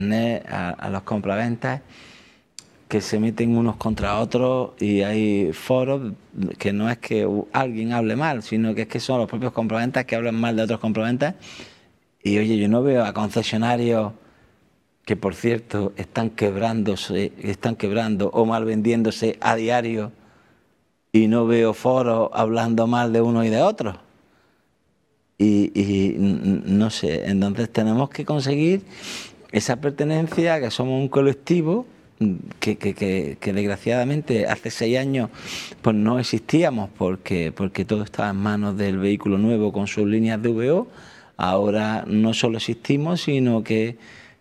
a los compraventas que se meten unos contra otros y hay foros que no es que alguien hable mal, sino que es que son los propios compraventas que hablan mal de otros compraventas. Y oye, yo no veo a concesionarios que, por cierto, están quebrando o mal vendiéndose a diario, y no veo foros hablando mal de uno y de otro. Y no sé, entonces tenemos que conseguir esa pertenencia, que somos un colectivo que desgraciadamente hace 6 años pues no existíamos porque todo estaba en manos del vehículo nuevo con sus líneas de VO. Ahora no solo existimos, sino que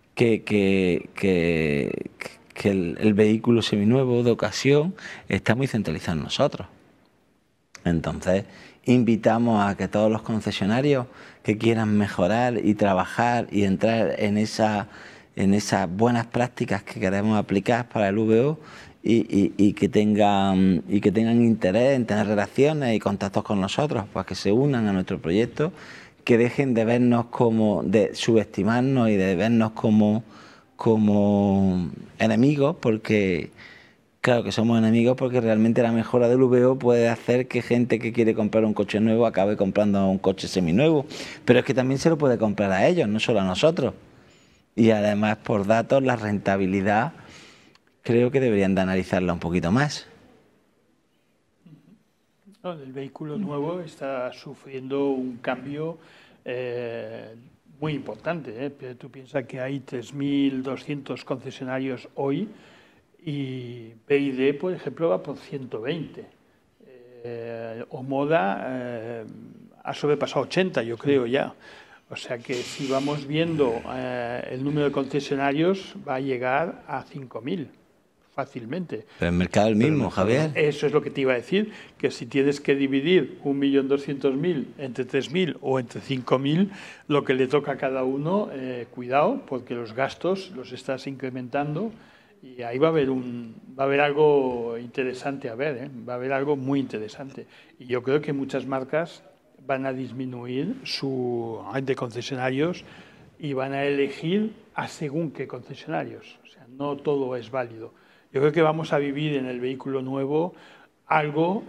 el vehículo seminuevo de ocasión está muy centralizado en nosotros. Entonces, invitamos a que todos los concesionarios que quieran mejorar y trabajar y entrar en esas buenas prácticas que queremos aplicar para el VO y que tengan interés en tener relaciones y contactos con nosotros, pues que se unan a nuestro proyecto, que dejen de vernos de subestimarnos y de vernos como enemigos, porque claro que somos enemigos, porque realmente la mejora del VO puede hacer que gente que quiere comprar un coche nuevo acabe comprando un coche seminuevo, pero es que también se lo puede comprar a ellos, no solo a nosotros. Y además, por datos, la rentabilidad creo que deberían de analizarla un poquito más. No, el vehículo nuevo está sufriendo un cambio muy importante. Tú piensas que hay 3.200 concesionarios hoy y BYD, por ejemplo, va por 120. Omoda ha sobrepasado 80, yo creo ya. O sea que si vamos viendo el número de concesionarios va a llegar a 5.000 fácilmente. Pero el mercado es el mismo, Javier. Eso es lo que te iba a decir, que si tienes que dividir 1.200.000 entre 3.000 o entre 5.000, lo que le toca a cada uno, cuidado, porque los gastos los estás incrementando y ahí va a haber algo interesante a ver, va a haber algo muy interesante. Y yo creo que muchas marcas van a disminuir su red de concesionarios y van a elegir a según qué concesionarios. O sea, no todo es válido. Yo creo que vamos a vivir en el vehículo nuevo algo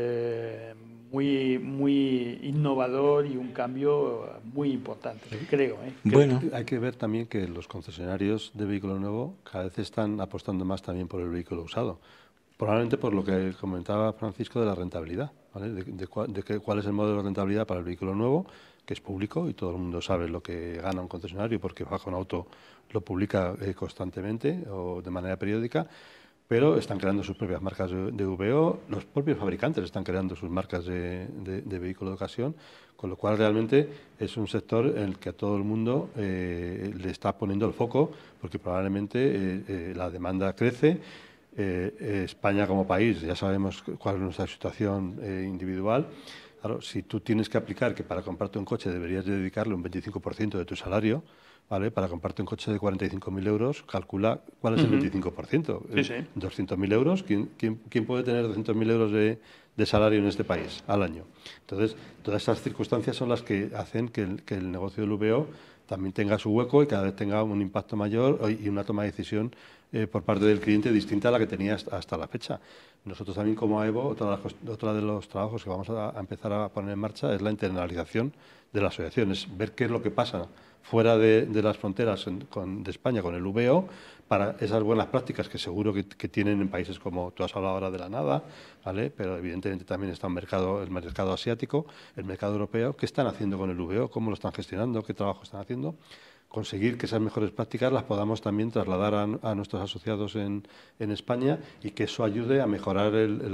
muy innovador y un cambio muy importante, creo. Bueno, hay que ver también que los concesionarios de vehículo nuevo cada vez están apostando más también por el vehículo usado. Probablemente por lo que comentaba Francisco de la rentabilidad, ¿vale? Cuál es el modelo de rentabilidad para el vehículo nuevo, que es público y todo el mundo sabe lo que gana un concesionario porque Baja un Auto lo publica constantemente o de manera periódica, pero están creando sus propias marcas de VO, los propios fabricantes están creando sus marcas de vehículo de ocasión, con lo cual realmente es un sector en el que a todo el mundo le está poniendo el foco, porque probablemente la demanda crece. España como país, ya sabemos cuál es nuestra situación individual. Claro, si tú tienes que aplicar que para comprarte un coche deberías dedicarle un 25% de tu salario, ¿vale? Para comprarte un coche de 45.000 euros, calcula cuál es el 25%. Sí, sí. 200.000 euros. ¿Quién puede tener 200.000 euros de salario en este país al año? Entonces, todas esas circunstancias son las que hacen que el negocio del VO también tenga su hueco y cada vez tenga un impacto mayor y una toma de decisión por parte del cliente distinta a la que tenía hasta la fecha. Nosotros también como AEVO, otra de los trabajos que vamos a empezar a poner en marcha es la internalización de la asociación, es ver qué es lo que pasa fuera de las fronteras de España con el VO, para esas buenas prácticas que seguro que tienen en países como tú has hablado ahora de la NADA, ¿vale? Pero evidentemente también está el mercado asiático, el mercado europeo. ¿Qué están haciendo con el VO? ¿Cómo lo están gestionando? ¿Qué trabajo están haciendo? Conseguir que esas mejores prácticas las podamos también trasladar a nuestros asociados en España y que eso ayude a mejorar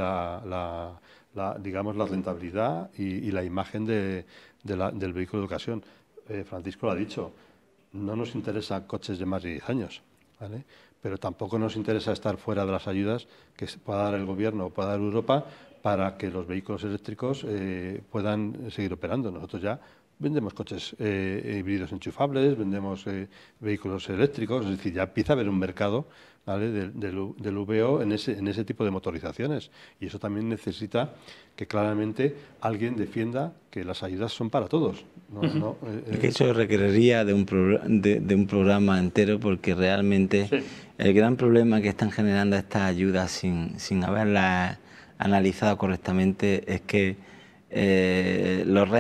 digamos, la rentabilidad y la imagen del vehículo de ocasión. Francisco lo ha dicho, no nos interesan coches de más de 10 años, ¿vale? Pero tampoco nos interesa estar fuera de las ayudas que pueda dar el Gobierno o pueda dar Europa para que los vehículos eléctricos puedan seguir operando. Nosotros ya vendemos coches híbridos enchufables, vendemos vehículos eléctricos, es decir, ya empieza a haber un mercado, ¿vale?, del VO en ese tipo de motorizaciones. Y eso también necesita que claramente alguien defienda que las ayudas son para todos. Es que eso requeriría de un programa entero, porque realmente Sí. el gran problema que están generando estas ayudas sin haberlas analizado correctamente es que los